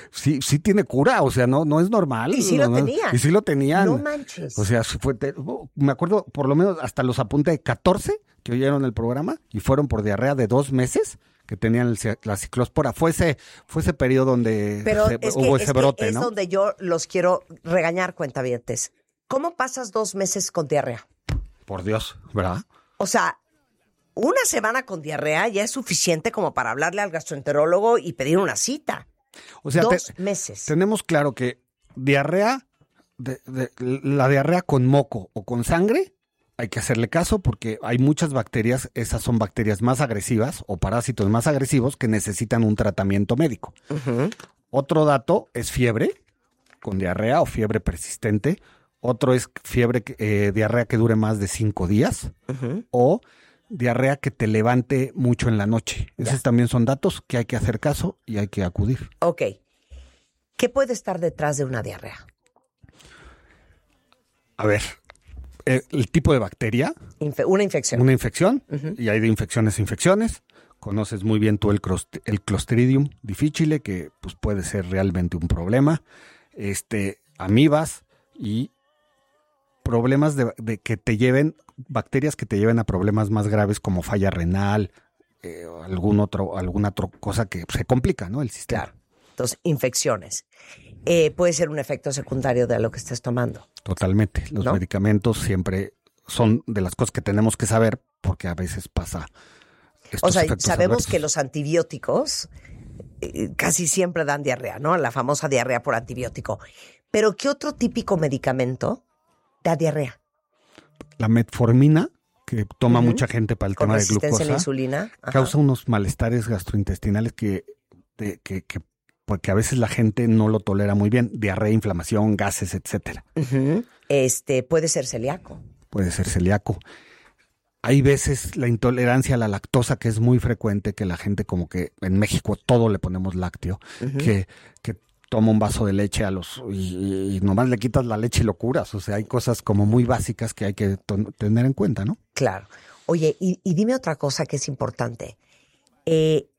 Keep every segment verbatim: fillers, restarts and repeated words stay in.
sí, sí tiene cura, o sea, no, no es normal. Y sí no, lo no, tenían. Y sí lo tenían. No manches. O sea, fue, te, me acuerdo, por lo menos hasta los apunté catorce que oyeron el programa y fueron por diarrea de dos meses que tenían el, la ciclospora. Fue ese, fue ese periodo donde Pero se, es que, hubo es ese que brote, es ¿no? donde yo los quiero regañar, cuentavientes. ¿Cómo pasas dos meses con diarrea? Por Dios, ¿verdad? O sea, una semana con diarrea ya es suficiente como para hablarle al gastroenterólogo y pedir una cita. O sea, dos te, meses. Tenemos claro que diarrea, de, de, la diarrea con moco o con sangre, hay que hacerle caso porque hay muchas bacterias, esas son bacterias más agresivas o parásitos más agresivos que necesitan un tratamiento médico. Uh-huh. Otro dato es fiebre con diarrea o fiebre persistente. Otro es fiebre, eh, diarrea que dure más de cinco días uh-huh. o diarrea que te levante mucho en la noche. Ya. Esos también son datos que hay que hacer caso y hay que acudir. Ok. ¿Qué puede estar detrás de una diarrea? A ver, eh, el tipo de bacteria. Infe- una infección. Una infección, uh-huh. y hay de infecciones a infecciones. Conoces muy bien tú el, crost- el Clostridium difficile, que pues, puede ser realmente un problema. Este, amibas y problemas de, de que te lleven, bacterias que te lleven a problemas más graves como falla renal, eh, o algún otro, alguna otra cosa que se complica, ¿no? El sistema. Claro. Entonces, infecciones. Eh, puede ser un efecto secundario de lo que estés tomando. Totalmente. Los ¿no? medicamentos siempre son de las cosas que tenemos que saber porque a veces pasa estos O sea, efectos sabemos adversos. que los antibióticos eh, casi siempre dan diarrea, ¿no? La famosa diarrea por antibiótico. Pero ¿qué otro típico medicamento da diarrea? La metformina, que toma uh-huh. mucha gente para el Con tema de glucosa. resistencia a la insulina. Ajá. Causa unos malestares gastrointestinales que, de, que, que, porque a veces la gente no lo tolera muy bien. Diarrea, inflamación, gases, etcétera. Uh-huh. Este, puede ser celíaco. Puede ser celíaco. Hay veces la intolerancia a la lactosa, que es muy frecuente, que la gente como que en México todo le ponemos lácteo, uh-huh. que, que toma un vaso de leche a los y, y nomás le quitas la leche y lo curas. O sea, hay cosas como muy básicas que hay que to- tener en cuenta, ¿no? Claro. Oye, y, y dime otra cosa que es importante. Eh,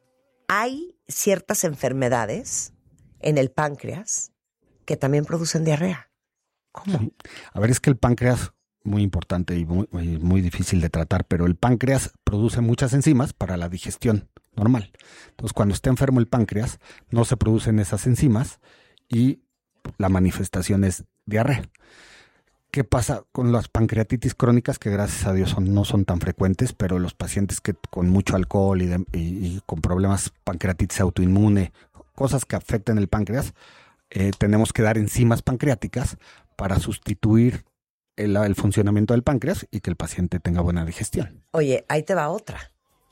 hay ciertas enfermedades en el páncreas que también producen diarrea. ¿Cómo? Sí. A ver, es que el páncreas, muy importante y muy, muy, muy difícil de tratar, pero el páncreas produce muchas enzimas para la digestión normal. Entonces, cuando está enfermo el páncreas, no se producen esas enzimas y la manifestación es diarrea. ¿Qué pasa con las pancreatitis crónicas? Que gracias a Dios son, no son tan frecuentes, pero los pacientes que con mucho alcohol y, de, y, y con problemas pancreatitis autoinmune, cosas que afecten el páncreas, eh, tenemos que dar enzimas pancreáticas para sustituir el, el funcionamiento del páncreas y que el paciente tenga buena digestión. Oye, ahí te va otra.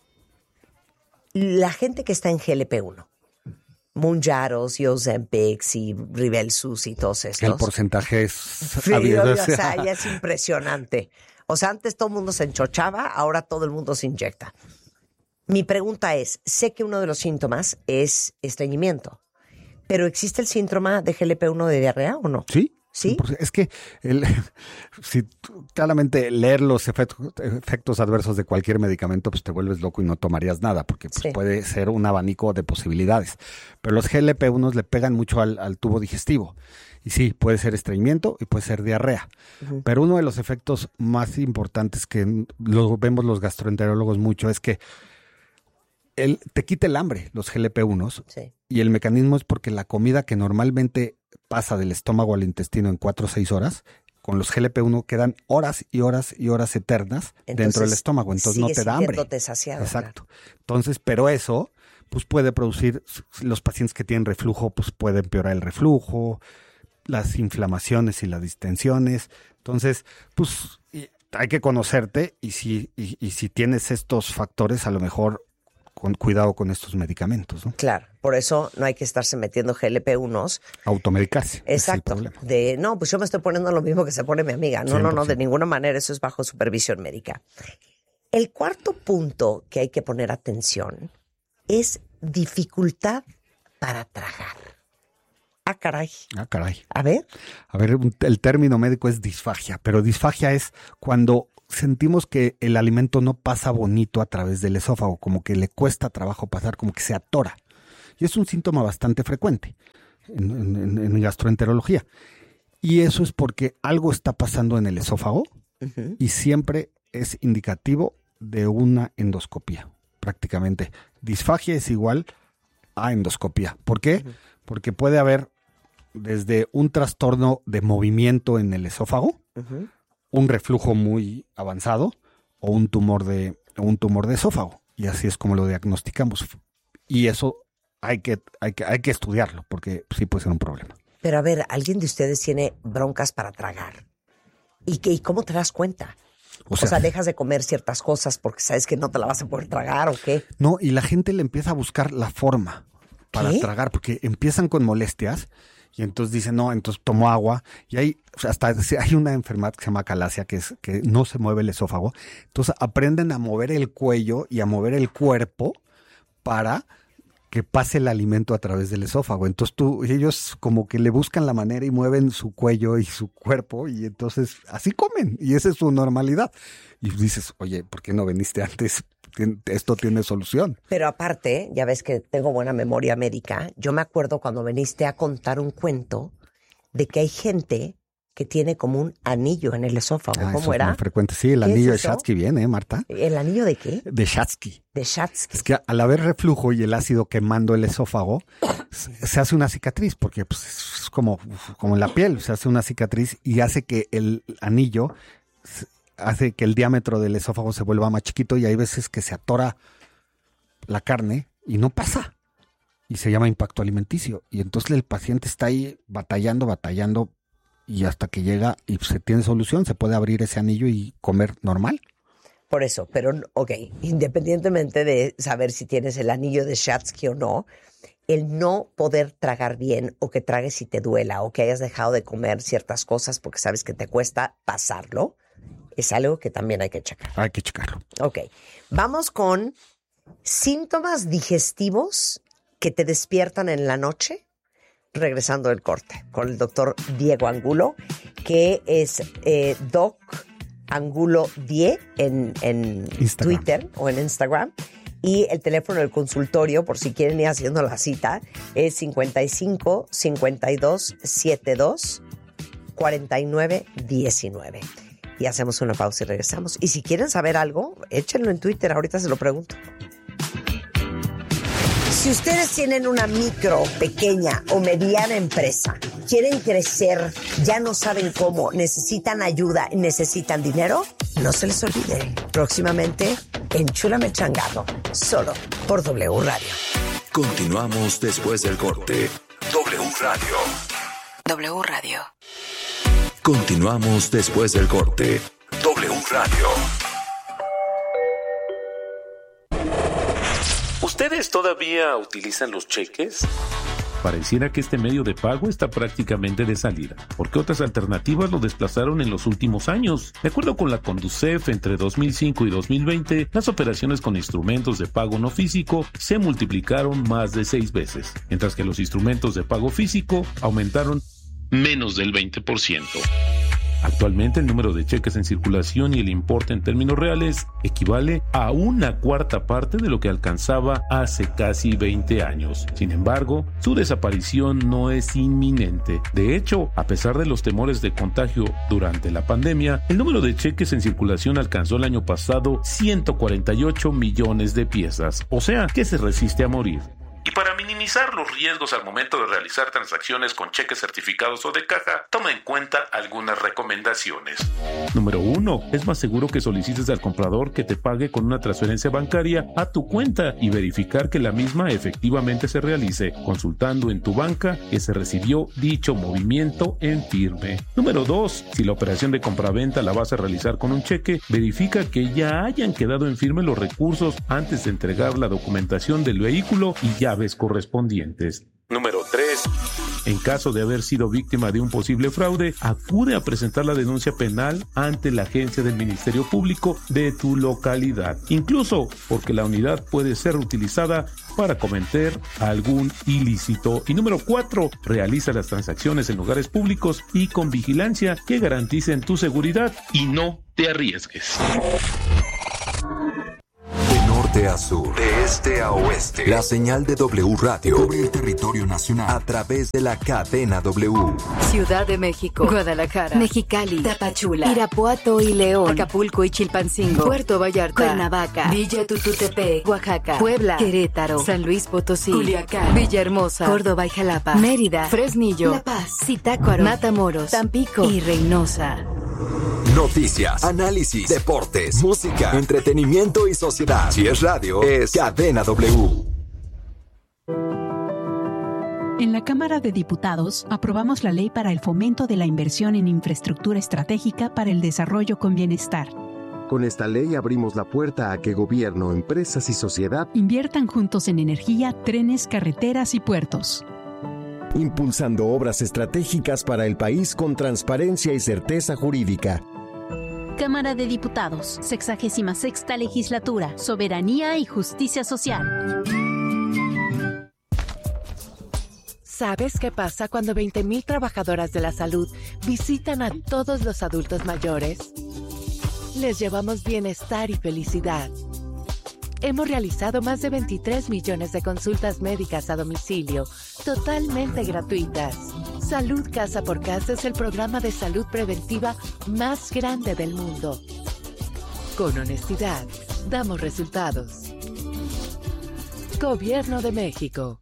La gente que está en G L P uno, Mounjaros y Ozempic y Rybelsus y todos estos. El porcentaje es... Sí, o sea, ya es impresionante. O sea, antes todo el mundo se enchochaba, ahora todo el mundo se inyecta. Mi pregunta es, sé que uno de los síntomas es estreñimiento, pero ¿existe el síndrome de G L P uno de diarrea o no? Sí. ¿Sí? Es que el, si claramente leer los efectos, efectos adversos de cualquier medicamento, pues te vuelves loco y no tomarías nada, porque pues, sí. puede ser un abanico de posibilidades. Pero los G L P uno le pegan mucho al, al tubo digestivo. Y sí, puede ser estreñimiento y puede ser diarrea. Uh-huh. Pero uno de los efectos más importantes que lo vemos los gastroenterólogos mucho es que el, te quita el hambre, los G L P uno. Sí. Y el mecanismo es porque la comida que normalmente pasa del estómago al intestino en cuatro o seis horas, con los G L P uno quedan horas y horas y horas eternas entonces, dentro del estómago, entonces no te da hambre. Saciado, exacto. Claro. Entonces, pero eso pues puede producir, los pacientes que tienen reflujo, pues puede empeorar el reflujo, las inflamaciones y las distensiones. Entonces, pues hay que conocerte y si, y, y si tienes estos factores, a lo mejor con cuidado con estos medicamentos, ¿no? Claro, por eso no hay que estarse metiendo G L P unos. Automedicarse. Exacto. Es el de, no, pues yo me estoy poniendo lo mismo que se pone mi amiga. No, cien por ciento. no, no, de ninguna manera, eso es bajo supervisión médica. El cuarto punto que hay que poner atención es dificultad para tragar. Ah, caray. Ah, caray. A ver. A ver, el término médico es disfagia, pero disfagia es cuando sentimos que el alimento no pasa bonito a través del esófago, como que le cuesta trabajo pasar, como que se atora. Y es un síntoma bastante frecuente en, en, en gastroenterología. Y eso es porque algo está pasando en el esófago uh-huh. y siempre es indicativo de una endoscopía, prácticamente. Disfagia es igual a endoscopía. ¿Por qué? Uh-huh. Porque puede haber desde un trastorno de movimiento en el esófago, uh-huh. un reflujo muy avanzado o un tumor de un tumor de esófago. Y así es como lo diagnosticamos. Y eso hay que, hay que, hay que estudiarlo, porque sí puede ser un problema. Pero a ver, ¿alguien de ustedes tiene broncas para tragar? ¿Y, qué, y cómo te das cuenta? O sea, o sea, ¿dejas de comer ciertas cosas porque sabes que no te la vas a poder tragar o qué? No, y la gente le empieza a buscar la forma para ¿Qué? tragar, porque empiezan con molestias y entonces dicen, no, entonces tomo agua. Y hay, o sea, hasta hay una enfermedad que se llama calasia, que es que no se mueve el esófago. Entonces aprenden a mover el cuello y a mover el cuerpo para que pase el alimento a través del esófago. Entonces tú, ellos como que le buscan la manera y mueven su cuello y su cuerpo y entonces así comen y esa es su normalidad. Y dices, oye, ¿por qué no viniste antes? Esto tiene solución. Pero aparte, ya ves que tengo buena memoria médica, yo me acuerdo cuando viniste a contar un cuento de que hay gente que tiene como un anillo en el esófago. Ah, ¿Cómo eso era? Es muy frecuente. Sí, el anillo de Schatzky viene, ¿eh, Marta? ¿El anillo de qué? De Schatzky. De Schatzky. Es que al haber reflujo y el ácido quemando el esófago, se hace una cicatriz, porque pues, es como, como en la piel, se hace una cicatriz y hace que el anillo, hace que el diámetro del esófago se vuelva más chiquito y hay veces que se atora la carne y no pasa. Y se llama impacto alimenticio. Y entonces el paciente está ahí batallando, batallando, y hasta que llega y se tiene solución, se puede abrir ese anillo y comer normal. Por eso, pero ok, independientemente de saber si tienes el anillo de Schatzky o no, el no poder tragar bien o que tragues y te duela o que hayas dejado de comer ciertas cosas porque sabes que te cuesta pasarlo, es algo que también hay que checar. Hay que checarlo. Ok, vamos con síntomas digestivos que te despiertan en la noche. Regresando del corte con el doctor Diego Angulo, que es eh, Doc Angulo diez en, en Twitter o en Instagram. Y el teléfono del consultorio, por si quieren ir haciendo la cita, es cincuenta y cinco, cincuenta y dos, setenta y dos, cuarenta y nueve, diecinueve. Y hacemos una pausa y regresamos. Y si quieren saber algo, échenlo en Twitter, ahorita se lo pregunto. Si ustedes tienen una micro, pequeña o mediana empresa, quieren crecer, ya no saben cómo, necesitan ayuda y necesitan dinero, no se les olvide. Próximamente, Enchúlame Changado, solo por W Radio. Continuamos después del corte. W Radio. W Radio. Continuamos después del corte. W Radio. ¿Ustedes todavía utilizan los cheques? Pareciera que este medio de pago está prácticamente de salida, porque otras alternativas lo desplazaron en los últimos años. De acuerdo con la Conducef, entre dos mil cinco y dos mil veinte, las operaciones con instrumentos de pago no físico se multiplicaron más de seis veces, mientras que los instrumentos de pago físico aumentaron menos del veinte por ciento. Actualmente el número de cheques en circulación y el importe en términos reales equivale a una cuarta parte de lo que alcanzaba hace casi veinte años. Sin embargo, su desaparición no es inminente. De hecho, a pesar de los temores de contagio durante la pandemia, el número de cheques en circulación alcanzó el año pasado ciento cuarenta y ocho millones de piezas, o sea, que se resiste a morir. Y para minimizar los riesgos al momento de realizar transacciones con cheques certificados o de caja, toma en cuenta algunas recomendaciones. Número uno. Es más seguro que solicites al comprador que te pague con una transferencia bancaria a tu cuenta y verificar que la misma efectivamente se realice, consultando en tu banca que se recibió dicho movimiento en firme. Número dos. Si la operación de compraventa la vas a realizar con un cheque, verifica que ya hayan quedado en firme los recursos antes de entregar la documentación del vehículo y llaves correspondientes. Número tres. En caso de haber sido víctima de un posible fraude, acude a presentar la denuncia penal ante la agencia del Ministerio Público de tu localidad, incluso porque la unidad puede ser utilizada para cometer algún ilícito. Y número cuatro. Realiza las transacciones en lugares públicos y con vigilancia que garanticen tu seguridad y no te arriesgues. norte a sur, de este a oeste. La señal de W Radio cubre el territorio nacional a través de la cadena W. Ciudad de México, Guadalajara, Mexicali, Tapachula, Irapuato y León, Acapulco y Chilpancingo, Puerto Vallarta, Cuernavaca, Villa Tututepec, Oaxaca, Puebla, Querétaro, San Luis Potosí, Culiacán, Villahermosa, Córdoba y Jalapa, Mérida, Fresnillo, La Paz, Zitácuaro, Matamoros, Tampico y Reynosa. Noticias, análisis, deportes, música, entretenimiento y sociedad. Si es radio, es Cadena W. En la Cámara de Diputados aprobamos la ley para el fomento de la inversión en infraestructura estratégica para el desarrollo con bienestar. Con esta ley abrimos la puerta a que gobierno, empresas y sociedad inviertan juntos en energía, trenes, carreteras y puertos. Impulsando obras estratégicas para el país con transparencia y certeza jurídica. Cámara de Diputados, sexagésima sexta legislatura, soberanía y justicia social. ¿Sabes qué pasa cuando veinte mil trabajadoras de la salud visitan a todos los adultos mayores? Les llevamos bienestar y felicidad. Hemos realizado más de veintitrés millones de consultas médicas a domicilio, totalmente gratuitas. Salud Casa por Casa es el programa de salud preventiva más grande del mundo. Con honestidad, damos resultados. Gobierno de México.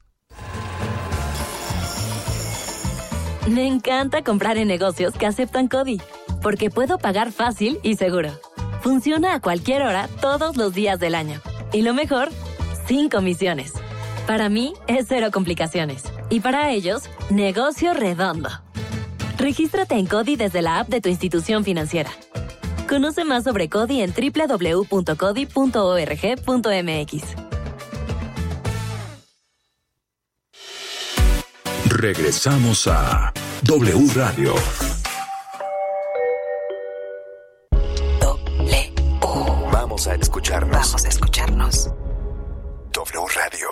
Me encanta comprar en negocios que aceptan CODI, porque puedo pagar fácil y seguro. Funciona a cualquier hora, todos los días del año. Y lo mejor, sin comisiones. Para mí, es cero complicaciones. Y para ellos, negocio redondo. Regístrate en CODI desde la app de tu institución financiera. Conoce más sobre CODI en doble u doble u doble u punto codi punto org punto m x. Regresamos a W Radio. W. Vamos a escucharnos. Vamos a escucharnos. W Radio.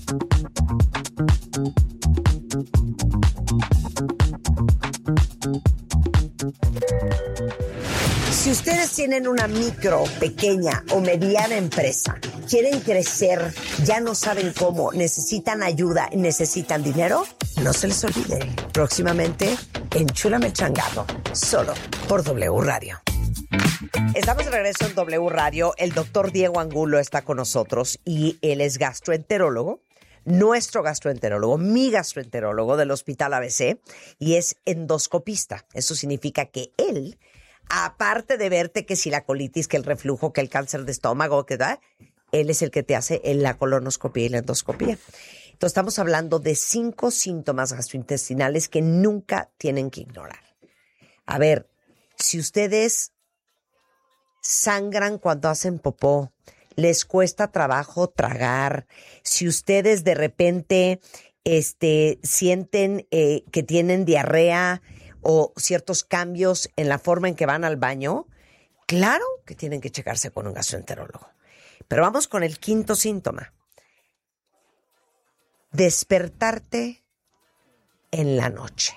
Si ustedes tienen una micro, pequeña o mediana empresa, quieren crecer, ya no saben cómo, necesitan ayuda y necesitan dinero, no se les olvide. Próximamente, Enchúlame Changado, solo por W Radio. Estamos de regreso en W Radio. El doctor Diego Angulo está con nosotros y él es gastroenterólogo, nuestro gastroenterólogo, mi gastroenterólogo del Hospital A B C, y es endoscopista. Eso significa que él, aparte de verte que si la colitis, que el reflujo, que el cáncer de estómago, que da, él es el que te hace la colonoscopia y la endoscopia. Entonces estamos hablando de cinco síntomas gastrointestinales que nunca tienen que ignorar. A ver, si ustedes sangran cuando hacen popó, les cuesta trabajo tragar, si ustedes de repente este, sienten eh, que tienen diarrea o ciertos cambios en la forma en que van al baño, claro que tienen que checarse con un gastroenterólogo. Pero vamos con el quinto síntoma. Despertarte en la noche.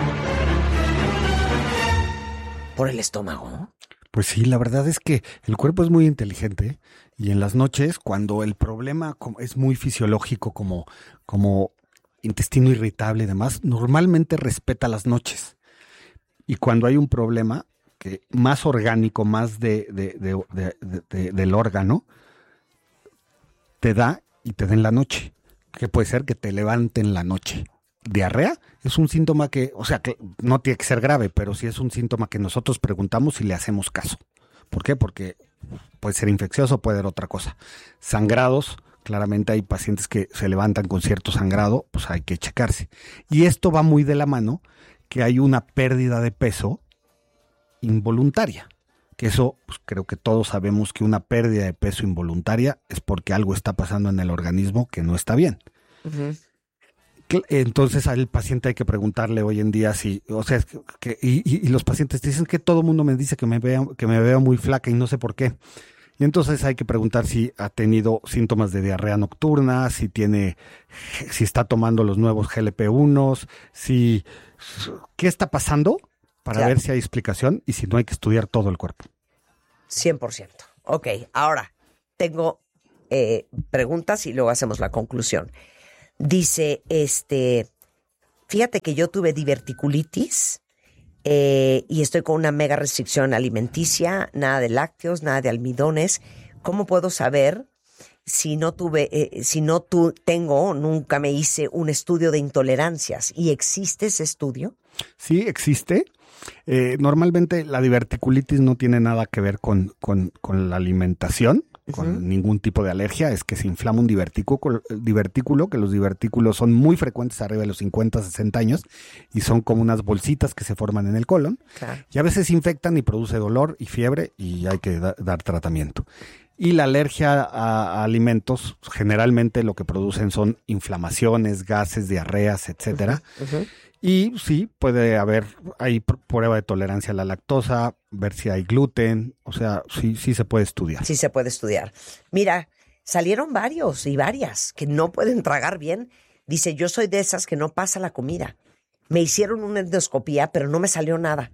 ¿Por el estómago? Pues sí, la verdad es que el cuerpo es muy inteligente y en las noches, cuando el problema es muy fisiológico como, como intestino irritable y demás, normalmente respeta las noches. Y cuando hay un problema que más orgánico, más de, de, de, de, de, de, del órgano, te da y te da en la noche. Que puede ser que te levante en la noche. Diarrea es un síntoma que, o sea, que no tiene que ser grave, pero sí es un síntoma que nosotros preguntamos y le hacemos caso. ¿Por qué? Porque puede ser infeccioso, puede ser otra cosa. Sangrados, claramente hay pacientes que se levantan con cierto sangrado, pues hay que checarse. Y esto va muy de la mano que hay una pérdida de peso involuntaria. Que eso, pues creo que todos sabemos que una pérdida de peso involuntaria es porque algo está pasando en el organismo que no está bien. Uh-huh. Entonces al paciente hay que preguntarle hoy en día si, o sea, que, y, y los pacientes dicen que todo el mundo me dice que me veo, que me veo muy flaca y no sé por qué. Y entonces hay que preguntar si ha tenido síntomas de diarrea nocturna, si tiene, si está tomando los nuevos G L P uno, si, ¿qué está pasando? Para claro. ver si hay explicación y si no hay que estudiar todo el cuerpo. cien por ciento. Ok, ahora tengo eh, preguntas y luego hacemos la conclusión. Dice, este, fíjate que yo tuve diverticulitis eh, y estoy con una mega restricción alimenticia, nada de lácteos, nada de almidones. ¿Cómo puedo saber si no tuve, eh, si no tu, tengo, nunca me hice un estudio de intolerancias? ¿Y existe ese estudio? Sí, existe. Eh, normalmente la diverticulitis no tiene nada que ver con, con, con la alimentación, con uh-huh. ningún tipo de alergia. Es que se inflama un divertículo, divertículo, que los divertículos son muy frecuentes arriba de los cincuenta, sesenta años y son como unas bolsitas que se forman en el colon. Claro. Y a veces infectan y produce dolor y fiebre y hay que da, dar tratamiento. Y la alergia a, a alimentos generalmente lo que producen son inflamaciones, gases, diarreas, etcétera. Uh-huh. Uh-huh. Y sí, puede haber, hay prueba de tolerancia a la lactosa, ver si hay gluten, o sea, sí, sí se puede estudiar. Sí se puede estudiar. Mira, salieron varios y varias que no pueden tragar bien. Dice, yo soy de esas que no pasa la comida. Me hicieron una endoscopía, pero no me salió nada.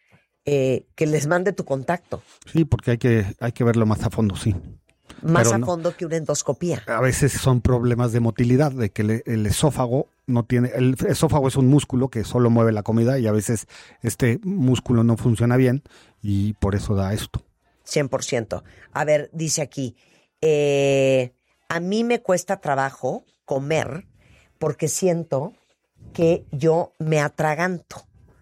Eh, que les mande tu contacto. Sí, porque hay que, hay que verlo más a fondo, sí. Más Pero a no, fondo que una endoscopía. A veces son problemas de motilidad, de que el, el esófago no tiene, el esófago es un músculo que solo mueve la comida y a veces este músculo no funciona bien y por eso da esto. cien por ciento. A ver, dice aquí, eh, a mí me cuesta trabajo comer porque siento que yo me atraganto.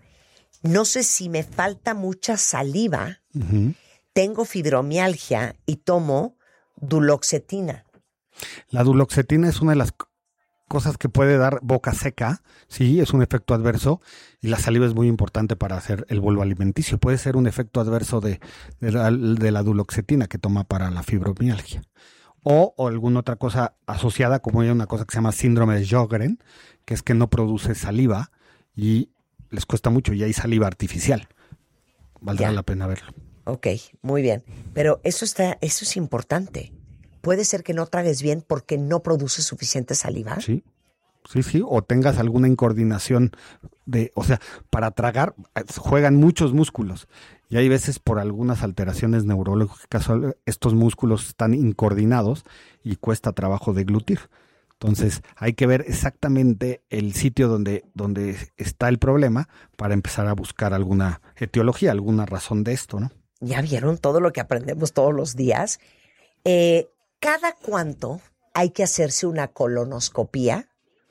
No sé si me falta mucha saliva, uh-huh. tengo fibromialgia y tomo duloxetina. La duloxetina es una de las cosas que puede dar boca seca, sí, es un efecto adverso y la saliva es muy importante para hacer el bolo alimenticio. Puede ser un efecto adverso de, de, la, de la duloxetina que toma para la fibromialgia. O, o alguna otra cosa asociada, como hay una cosa que se llama síndrome de Sjögren, que es que no produce saliva y les cuesta mucho y hay saliva artificial. Valdrá ya. la pena verlo. Ok, muy bien. Pero eso está, eso es importante. Puede ser que no tragues bien porque no produces suficiente saliva. Sí, sí, sí. O tengas alguna incoordinación de, o sea, para tragar juegan muchos músculos y hay veces por algunas alteraciones neurológicas estos músculos están incoordinados y cuesta trabajo deglutir. Entonces hay que ver exactamente el sitio donde, donde está el problema para empezar a buscar alguna etiología, alguna razón de esto, ¿no? Ya vieron todo lo que aprendemos todos los días. Eh, ¿Cada cuánto hay que hacerse una colonoscopía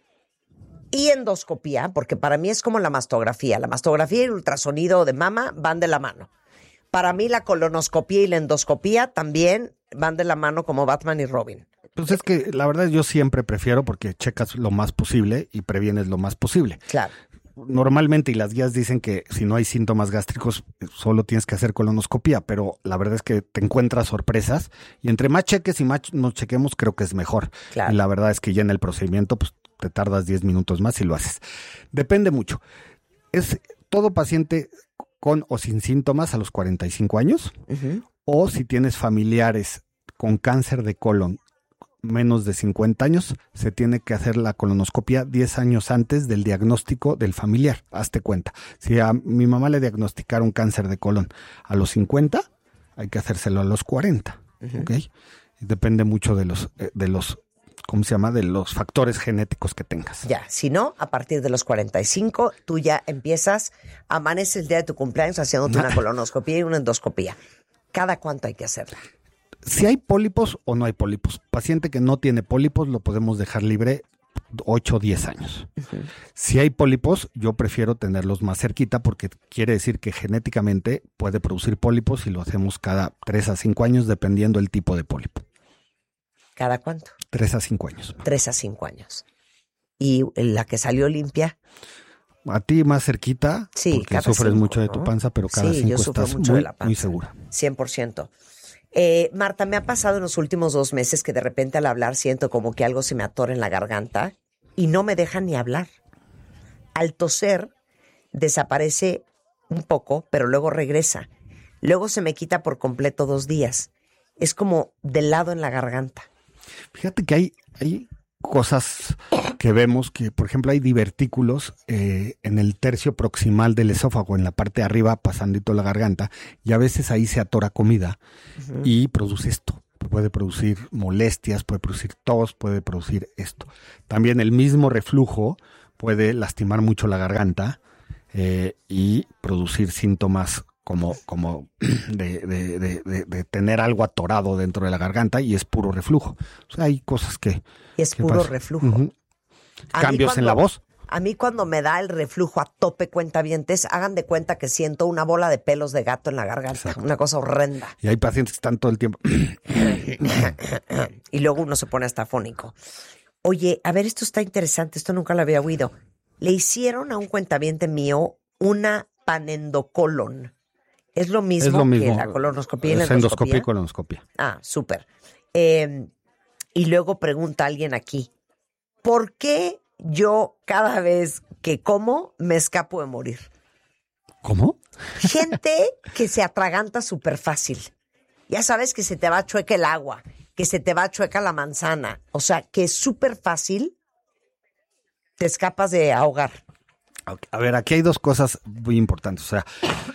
y endoscopía? Porque para mí es como la mastografía. La mastografía y el ultrasonido de mama van de la mano. Para mí la colonoscopía y la endoscopía también van de la mano como Batman y Robin. Pues es que la verdad yo siempre prefiero porque checas lo más posible y previenes lo más posible. Claro. Normalmente, y las guías dicen que si no hay síntomas gástricos, solo tienes que hacer colonoscopía, pero la verdad es que te encuentras sorpresas y entre más cheques y más nos chequemos, creo que es mejor. Claro. Y la verdad es que ya en el procedimiento pues te tardas diez minutos más y lo haces. Depende mucho. Es todo paciente con o sin síntomas a los cuarenta y cinco años, uh-huh. o si tienes familiares con cáncer de colon menos de cincuenta años, se tiene que hacer la colonoscopia diez años antes del diagnóstico del familiar. Hazte cuenta. Si a mi mamá le diagnosticaron cáncer de colon a los cincuenta, hay que hacérselo a los cuarenta. Uh-huh. ¿Okay? Depende mucho de los, de los, ¿cómo se llama? De los factores genéticos que tengas. Ya, si no, a partir de los cuarenta y cinco, tú ya empiezas, amaneces el día de tu cumpleaños haciéndote una colonoscopia y una endoscopia. ¿Cada cuánto hay que hacerla? Si hay pólipos o no hay pólipos. Paciente que no tiene pólipos lo podemos dejar libre ocho o diez años. Uh-huh. Si hay pólipos, yo prefiero tenerlos más cerquita porque quiere decir que genéticamente puede producir pólipos y lo hacemos cada tres a cinco años dependiendo del tipo de pólipo. ¿Cada cuánto? tres a cinco años. tres a cinco años. ¿Y la que salió limpia? A ti más cerquita, sí, porque sufres cinco, mucho ¿no? de tu panza, pero cada sí, cinco yo sufro estás mucho muy, de la panza, muy segura. cien por ciento. Eh, Marta, me ha pasado en los últimos dos meses que de repente al hablar siento como que algo se me atora en la garganta y no me deja ni hablar. Al toser desaparece un poco, pero luego regresa. Luego se me quita por completo dos días. Es como de lado en la garganta. Fíjate que hay, hay cosas que vemos que, por ejemplo, hay divertículos eh, en el tercio proximal del esófago, en la parte de arriba, pasandito la garganta, y a veces ahí se atora comida uh-huh. y produce esto. puede producir molestias, puede producir tos, puede producir esto. También el mismo reflujo puede lastimar mucho la garganta eh, y producir síntomas como, como de, de, de, de, de tener algo atorado dentro de la garganta, y es puro reflujo. O sea, hay cosas que... Y es que puro pasan. reflujo. Uh-huh. Cambios cuando, en la voz. A mí cuando me da el reflujo a tope, cuentavientes, hagan de cuenta que siento una bola de pelos de gato en la garganta. Exacto. Una cosa horrenda. Y hay pacientes que están todo el tiempo... y luego uno se pone hasta afónico. Oye, a ver, esto está interesante, esto nunca lo había oído. Le hicieron a un cuentaviente mío una panendocolon. ¿Es lo mismo, es lo mismo que la colonoscopia y la endoscopia? Endoscopia y colonoscopia. Ah, súper. Eh, y luego pregunta alguien aquí, ¿por qué yo cada vez que como me escapo de morir? ¿Cómo? Gente que se atraganta súper fácil. Ya sabes que se te va chueca el agua, que se te va chueca la manzana. O sea, que es súper fácil, te escapas de ahogar. A ver, aquí hay dos cosas muy importantes. O sea,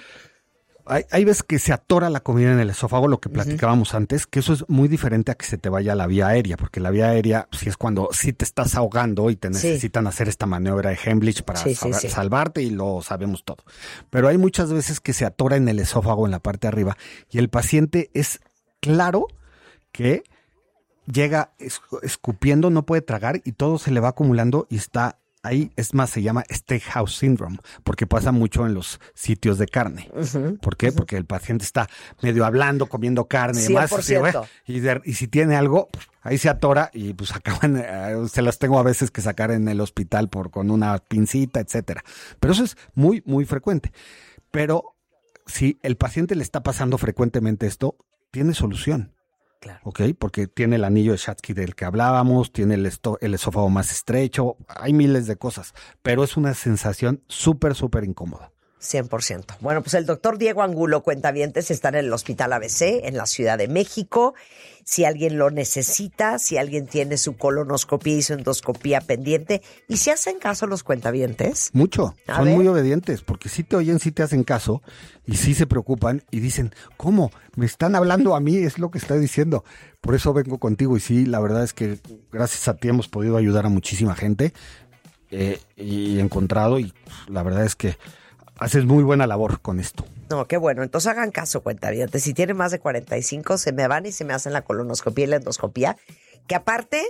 hay, hay veces que se atora la comida en el esófago, lo que platicábamos uh-huh. antes, que eso es muy diferente a que se te vaya a la vía aérea, porque la vía aérea sí es cuando sí te estás ahogando y te necesitan sí. hacer esta maniobra de Heimlich para sí, sal- sí, sí. salvarte, y lo sabemos todo. Pero hay muchas veces que se atora en el esófago, en la parte de arriba, y el paciente es claro que llega escupiendo, no puede tragar y todo se le va acumulando y está ahí. Es más, se llama Steakhouse Syndrome, porque pasa mucho en los sitios de carne. Uh-huh. ¿Por qué? Uh-huh. Porque el paciente está medio hablando, comiendo carne y demás. Así, y, de, y si tiene algo, ahí se atora y pues acaban, eh, se las tengo a veces que sacar en el hospital por con una pincita, etcétera. Pero eso es muy, muy frecuente. Pero si el paciente le está pasando frecuentemente esto, tiene solución. Claro. ¿Ok? Porque tiene el anillo de Schatzky del que hablábamos, tiene el, esto, el esófago más estrecho, hay miles de cosas, pero es una sensación súper, súper incómoda. cien por ciento. Bueno, pues el doctor Diego Angulo, cuentavientes, está en el Hospital A B C, en la Ciudad de México. Si alguien lo necesita, si alguien tiene su colonoscopia y su endoscopía pendiente, y si hacen caso los cuentavientes. Mucho, A son ver. muy obedientes, porque si te oyen, si te hacen caso, y sí se preocupan, y dicen, ¿cómo? Me están hablando a mí, es lo que estoy diciendo. Por eso vengo contigo, y sí, la verdad es que gracias a ti hemos podido ayudar a muchísima gente, eh, y encontrado, y la verdad es que haces muy buena labor con esto. No, qué bueno. Entonces hagan caso, cuentavientes. Si tienen más de cuarenta y cinco, se me van y se me hacen la colonoscopia y la endoscopia, que aparte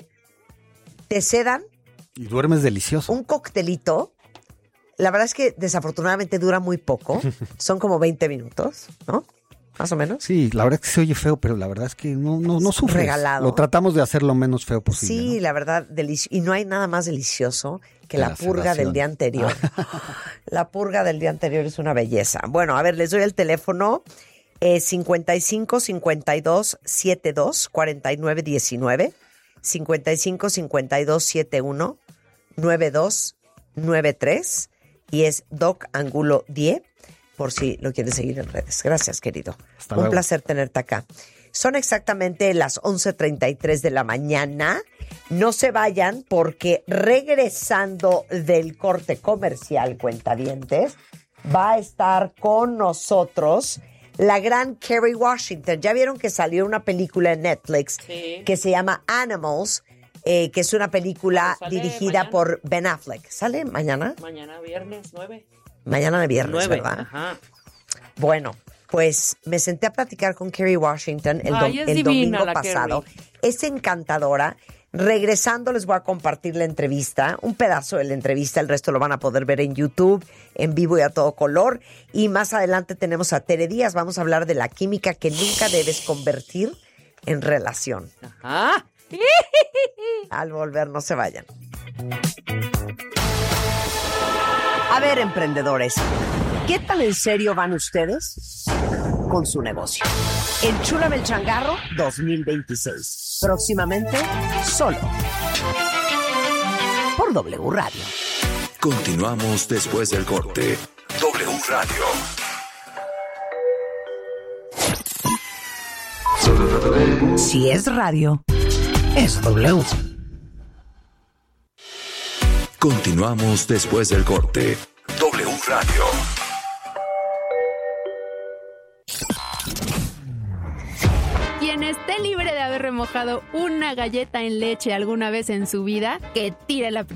te sedan. Y duermes delicioso. Un coctelito. La verdad es que desafortunadamente dura muy poco. Son como veinte minutos, ¿no? Más o menos. Sí, la verdad es que se oye feo, pero la verdad es que no, no, no sufres. Regalado. Lo tratamos de hacer lo menos feo posible. Sí, ¿no? La verdad, delici- y no hay nada más delicioso que la, la purga sedación. Del día anterior. La purga del día anterior es una belleza. Bueno, a ver, les doy el teléfono. Eh, cincuenta y cinco, cincuenta y dos, setenta y dos, cuarenta y nueve, diecinueve. cincuenta y cinco, cincuenta y dos, setenta y uno, noventa y dos, noventa y tres. Y es Doc Angulo diez, por si lo quieren seguir en redes. Gracias, querido. Hasta Un luego. placer tenerte acá. Son exactamente las once treinta y tres de la mañana. No se vayan porque regresando del corte comercial, cuentavientes, va a estar con nosotros la gran Kerry Washington. Ya vieron que salió una película en Netflix sí. que se llama Animals, eh, que es una película dirigida mañana. por Ben Affleck. ¿Sale mañana? Mañana viernes nueve. Mañana de viernes, nueve. ¿verdad? Ajá. Bueno, pues me senté a platicar con Kerry Washington el, Ay, dom- el domingo pasado. Kerry. Es encantadora. Regresando les voy a compartir la entrevista, un pedazo de la entrevista, el resto lo van a poder ver en YouTube, en vivo y a todo color. Y más adelante tenemos a Tere Díaz, vamos a hablar de la química que nunca debes convertir en relación. Ajá. Al volver, no se vayan. A ver, emprendedores, ¿qué tan en serio van ustedes con su negocio? Enchúlame el changarro dos mil veintiséis. Próximamente, solo por W Radio. Continuamos después del corte. W Radio. Si es radio, es W. Continuamos después del corte. W Radio. Quien esté libre de haber mojado una galleta en leche alguna vez en su vida, que tire la primera.